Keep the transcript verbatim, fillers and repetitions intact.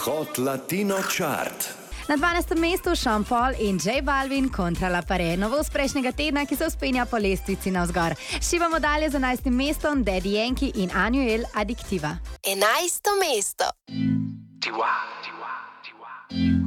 Hot Latino Chart. Na dvanajstem mestu Sean Paul in J Balvin kontra La Pare, novost prejšnjega tedna, ki se vzpenja po lestvici navzgor. Šivamo dalje z enajstim mestom Daddy Yankee in Anuel Adiktiva. Enajsto mesto. Tiwa, tiwa, tiwa.